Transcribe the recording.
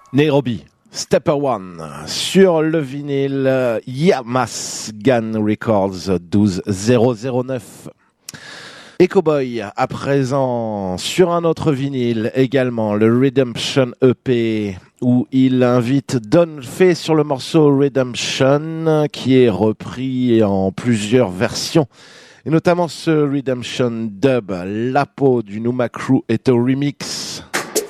Nairobi, Stepper One, sur le vinyle Yamas Gun Records 12009. Ecoboy, à présent, sur un autre vinyle également, le Redemption EP, où il invite Don Fay sur le morceau Redemption, qui est repris en plusieurs versions, et notamment ce Redemption Dub. La peau du Numa Crew est au remix.